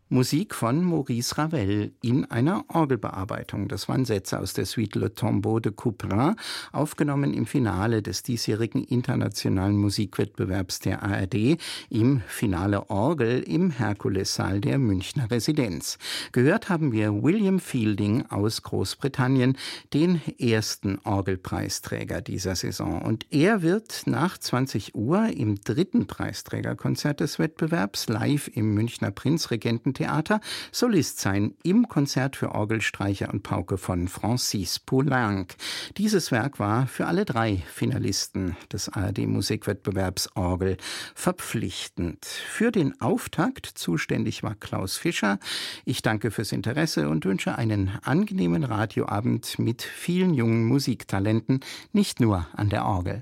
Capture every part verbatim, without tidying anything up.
Musik von Maurice Ravel in einer Orgelbearbeitung. Das waren Sätze aus der Suite Le Tombeau de Couperin, aufgenommen im Finale des diesjährigen internationalen Musikwettbewerbs der A R D, im Finale Orgel im Herkulessaal der Münchner Residenz. Gehört haben wir William Fielding aus Großbritannien, den ersten Orgelpreisträger dieser Saison. Und er wird nach zwanzig Uhr im dritten Preisträgerkonzert des Wettbewerbs live im Münchner Prinzregententheater Solist sein im Konzert für Orgel, Streicher und Pauke von Francis Poulenc. Dieses Werk war für alle drei Finalisten des A R D-Musikwettbewerbs Orgel verpflichtend. Für den Auftakt zuständig war Klaus Fischer. Ich danke fürs Interesse und wünsche einen angenehmen Radioabend mit vielen jungen Musiktalenten, nicht nur an der Orgel.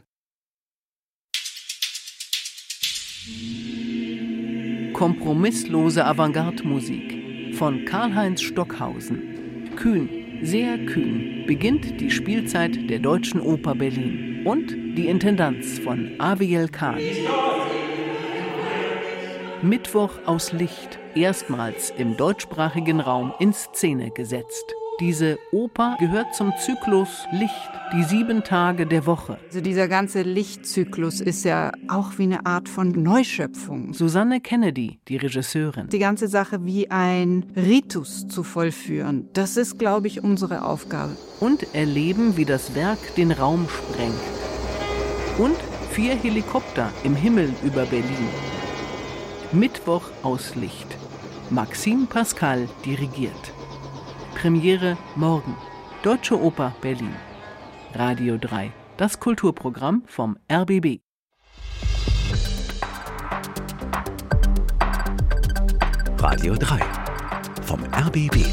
Kompromisslose Avantgarde-Musik von Karl-Heinz Stockhausen. Kühn, sehr kühn, beginnt die Spielzeit der Deutschen Oper Berlin und die Intendanz von Aviel Khan. Mittwoch aus Licht, erstmals im deutschsprachigen Raum in Szene gesetzt. Diese Oper gehört zum Zyklus Licht, die sieben Tage der Woche. Also dieser ganze Lichtzyklus ist ja auch wie eine Art von Neuschöpfung. Susanne Kennedy, die Regisseurin. Die ganze Sache wie ein Ritus zu vollführen, das ist, glaube ich, unsere Aufgabe. Und erleben, wie das Werk den Raum sprengt. Und vier Helikopter im Himmel über Berlin. Mittwoch aus Licht. Maxime Pascal dirigiert. Premiere morgen. Deutsche Oper Berlin. Radio drei. Das Kulturprogramm vom R B B. Radio drei. Vom R B B.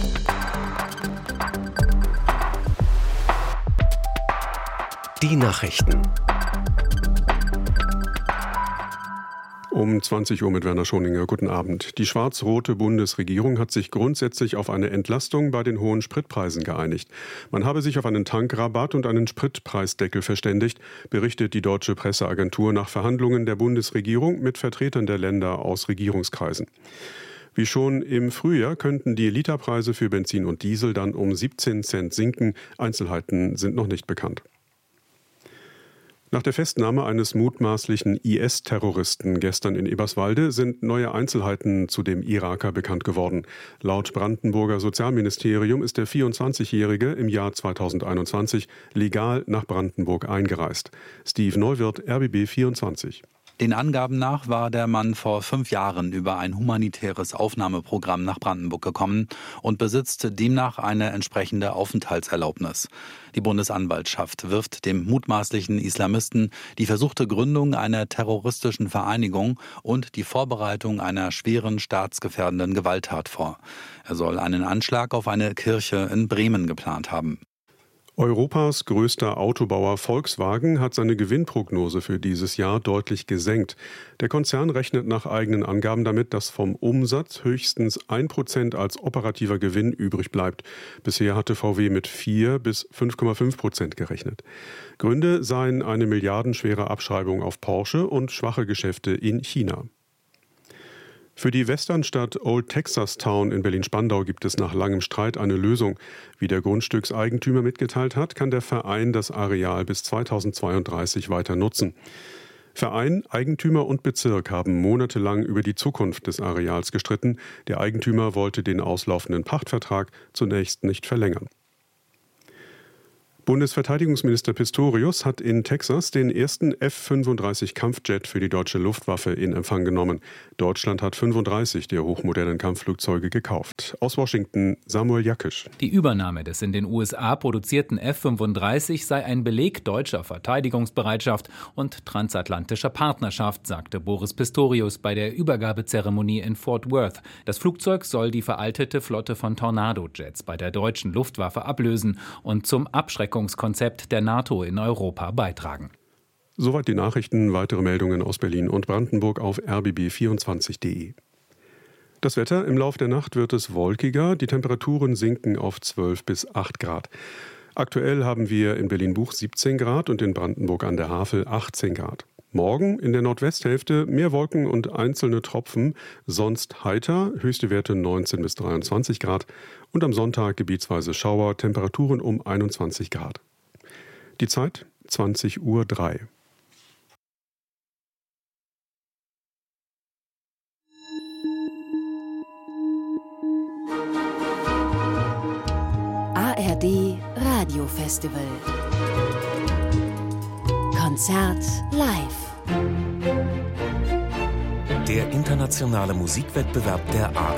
Die Nachrichten. Um zwanzig Uhr mit Werner Schoninger. Guten Abend. Die schwarz-rote Bundesregierung hat sich grundsätzlich auf eine Entlastung bei den hohen Spritpreisen geeinigt. Man habe sich auf einen Tankrabatt und einen Spritpreisdeckel verständigt, berichtet die deutsche Presseagentur nach Verhandlungen der Bundesregierung mit Vertretern der Länder aus Regierungskreisen. Wie schon im Frühjahr könnten die Literpreise für Benzin und Diesel dann um siebzehn Cent sinken. Einzelheiten sind noch nicht bekannt. Nach der Festnahme eines mutmaßlichen I S-Terroristen gestern in Eberswalde sind neue Einzelheiten zu dem Iraker bekannt geworden. Laut Brandenburger Sozialministerium ist der vierundzwanzigjährige im Jahr zweitausendeinundzwanzig legal nach Brandenburg eingereist. Steve Neuwirth, R B B vierundzwanzig. Den Angaben nach war der Mann vor fünf Jahren über ein humanitäres Aufnahmeprogramm nach Brandenburg gekommen und besitzt demnach eine entsprechende Aufenthaltserlaubnis. Die Bundesanwaltschaft wirft dem mutmaßlichen Islamisten die versuchte Gründung einer terroristischen Vereinigung und die Vorbereitung einer schweren staatsgefährdenden Gewalttat vor. Er soll einen Anschlag auf eine Kirche in Bremen geplant haben. Europas größter Autobauer Volkswagen hat seine Gewinnprognose für dieses Jahr deutlich gesenkt. Der Konzern rechnet nach eigenen Angaben damit, dass vom Umsatz höchstens ein Prozent als operativer Gewinn übrig bleibt. Bisher hatte V W mit vier bis fünf Komma fünf Prozent gerechnet. Gründe seien eine milliardenschwere Abschreibung auf Porsche und schwache Geschäfte in China. Für die Westernstadt Old Texas Town in Berlin-Spandau gibt es nach langem Streit eine Lösung. Wie der Grundstückseigentümer mitgeteilt hat, kann der Verein das Areal bis zweitausendzweiunddreißig weiter nutzen. Verein, Eigentümer und Bezirk haben monatelang über die Zukunft des Areals gestritten. Der Eigentümer wollte den auslaufenden Pachtvertrag zunächst nicht verlängern. Bundesverteidigungsminister Pistorius hat in Texas den ersten F fünfunddreißig Kampfjet für die deutsche Luftwaffe in Empfang genommen. Deutschland hat fünfunddreißig der hochmodernen Kampfflugzeuge gekauft. Aus Washington Samuel Jakisch. Die Übernahme des in den U S A produzierten F fünfunddreißig sei ein Beleg deutscher Verteidigungsbereitschaft und transatlantischer Partnerschaft, sagte Boris Pistorius bei der Übergabezeremonie in Fort Worth. Das Flugzeug soll die veraltete Flotte von Tornado-Jets bei der deutschen Luftwaffe ablösen und zum Abschreckungskonzept der NATO in Europa beitragen. Soweit die Nachrichten. Weitere Meldungen aus Berlin und Brandenburg auf r b b vierundzwanzig punkt de. Das Wetter: Im Lauf der Nacht wird es wolkiger. Die Temperaturen sinken auf zwölf bis acht Grad. Aktuell haben wir in Berlin-Buch siebzehn Grad und in Brandenburg an der Havel achtzehn Grad. Morgen in der Nordwesthälfte mehr Wolken und einzelne Tropfen, sonst heiter, höchste Werte neunzehn bis dreiundzwanzig Grad und am Sonntag gebietsweise Schauer, Temperaturen um einundzwanzig Grad. Die Zeit zwanzig Uhr drei. A R D Radio Festival. Konzert live. Der internationale Musikwettbewerb der A